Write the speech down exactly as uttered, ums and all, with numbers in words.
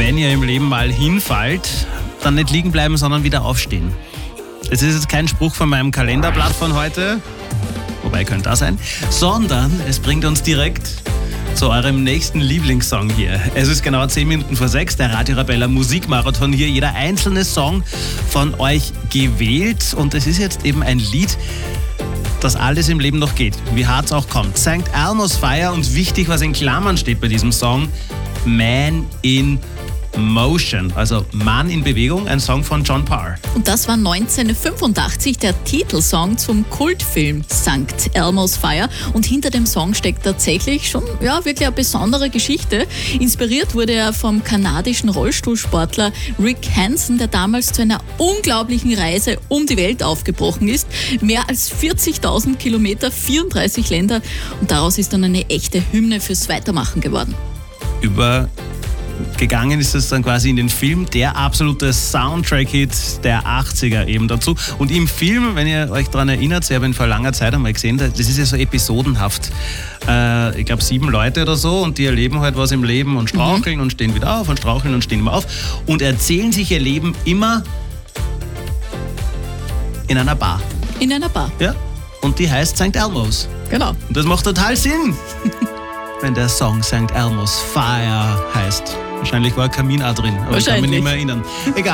Wenn ihr im Leben mal hinfallt, dann nicht liegen bleiben, sondern wieder aufstehen. Es ist jetzt kein Spruch von meinem Kalenderblatt von heute, wobei könnte das sein, sondern es bringt uns direkt zu eurem nächsten Lieblingssong hier. Es ist genau zehn Minuten vor sechs, der Radio Arabella Musikmarathon hier. Jeder einzelne Song von euch gewählt und es ist jetzt eben ein Lied, das alles im Leben noch geht, wie hart es auch kommt. Sankt Elmo's Fire und wichtig, was in Klammern steht bei diesem Song, Man in Motion, also Mann in Bewegung, ein Song von John Parr. Und das war neunzehnhundertfünfundachtzig der Titelsong zum Kultfilm Sankt Elmo's Fire. Und hinter dem Song steckt tatsächlich schon ja, wirklich eine besondere Geschichte. Inspiriert wurde er vom kanadischen Rollstuhlsportler Rick Hansen, der damals zu einer unglaublichen Reise um die Welt aufgebrochen ist. Mehr als vierzigtausend Kilometer, vierunddreißig Länder. Und daraus ist dann eine echte Hymne fürs Weitermachen geworden. Über Gegangen ist es dann quasi in den Film, der absolute Soundtrack-Hit der achtziger eben dazu. Und im Film, wenn ihr euch daran erinnert, ich habe ihn vor langer Zeit einmal gesehen, das ist ja so episodenhaft. Äh, ich glaube sieben Leute oder so und die erleben halt was im Leben und straucheln mhm. und stehen wieder auf und straucheln und stehen immer auf und erzählen sich ihr Leben immer in einer Bar. In einer Bar. Ja, und die heißt Sankt Elmo's. Genau. Und das macht total Sinn, wenn der Song Sankt Elmo's Fire heißt. Wahrscheinlich war ein Kamin auch drin, aber ich kann mich nicht mehr erinnern. Egal.